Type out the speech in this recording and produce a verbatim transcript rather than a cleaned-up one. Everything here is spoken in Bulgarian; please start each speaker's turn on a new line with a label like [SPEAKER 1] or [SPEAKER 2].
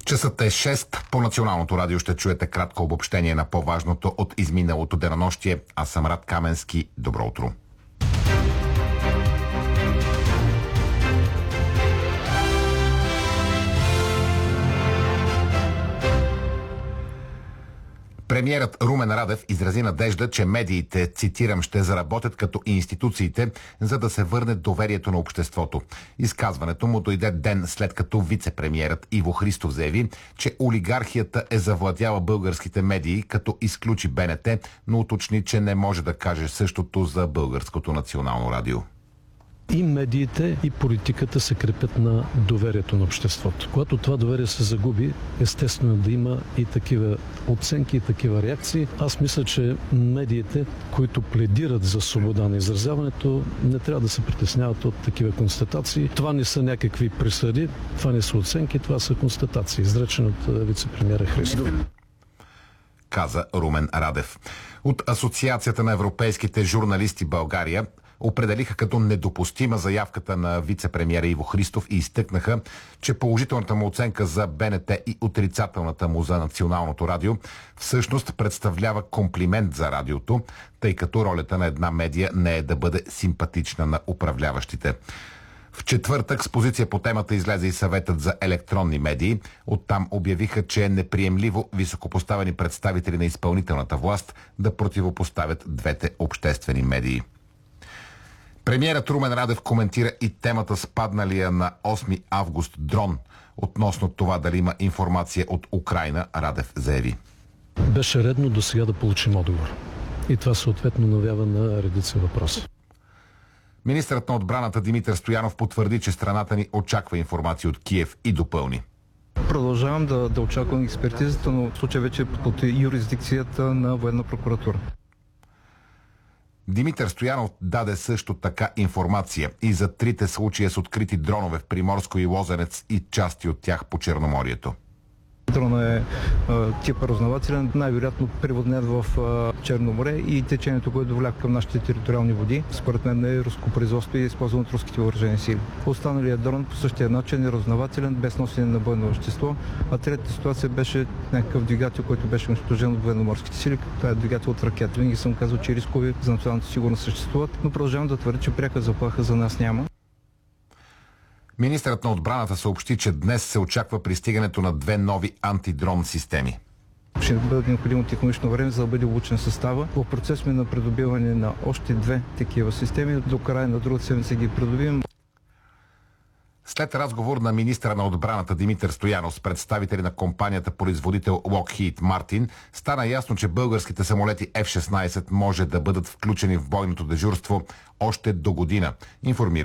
[SPEAKER 1] Часът е шест. По Националното радио ще чуете кратко обобщение на по-важното от изминалото денонощие. Аз съм Рад Каменски. Добро утро. Премиерът Румен Радев изрази надежда, че медиите, цитирам, ще заработят като институциите, за да се върне доверието на обществото. Изказването му дойде ден след като вице-премиерът Иво Христов заяви, че олигархията е завладяла българските медии, като изключи БНТ, но уточни, че не може да каже същото за Българското национално радио.
[SPEAKER 2] И медиите, и политиката се крепят на доверието на обществото. Когато това доверие се загуби, естествено да има и такива оценки, и такива реакции. Аз мисля, че медиите, които пледират за свобода на изразяването, не трябва да се притесняват от такива констатации. Това не са някакви присъди, това не са оценки, това са констатации, изречени от вице-премиера Христов.
[SPEAKER 1] Каза Румен Радев. От Асоциацията на европейските журналисти България определиха като недопустима заявката на вице-премиера Иво Христов и изтъкнаха, че положителната му оценка за БНТ и отрицателната му за Националното радио всъщност представлява комплимент за радиото, тъй като ролята на една медия не е да бъде симпатична на управляващите. В четвъртък с позиция по темата излезе и съветът за електронни медии. Оттам обявиха, че е неприемливо високопоставени представители на изпълнителната власт да противопоставят двете обществени медии. Премиерът Румен Радев коментира и темата с падналия на осми август дрон. Относно това дали има информация от Украйна, Радев заяви:
[SPEAKER 2] беше редно до сега да получим отговор. И това съответно навява на редица въпроси.
[SPEAKER 1] Министърът на отбраната Димитър Стоянов потвърди, че страната ни очаква информация от Киев и допълни:
[SPEAKER 3] продължавам да, да очаквам експертизата, но в случай вече под юрисдикцията на военна прокуратура.
[SPEAKER 1] Димитър Стоянов даде също така информация и за трите случая с открити дронове в Приморско и Лозенец и части от тях по Черноморието.
[SPEAKER 3] Дрона е типа разузнавателен, най-вероятно приводнят в а, Черно море и течението, което довляка към нашите териториални води, според мен е руско производство и е използвано от руските въоръжени сили. Останалият дрон по същия начин е разузнавателен, без носене на бойно вещество, а третата ситуация беше някакъв двигател, който беше унищожен от военноморските сили. Това е двигател от ракета. Винаги съм казал, че рискови за националната сигурност съществуват, но продължавам да твърдя, че пряка заплаха за нас няма.
[SPEAKER 1] Министърът на отбраната съобщи, че днес се очаква пристигането на две нови антидрон системи.
[SPEAKER 3] Ще бъде необходимо технологично време, за да бъде обучен състава. В процес сме на придобиване на още две такива системи. До края на другата седмица ги придобием.
[SPEAKER 1] След разговор на министъра на отбраната Димитър Стоянов с представители на компанията производител Lockheed Martin, стана ясно, че българските самолети Еф шестнайсет може да бъдат включени в бойното дежурство още до година, информира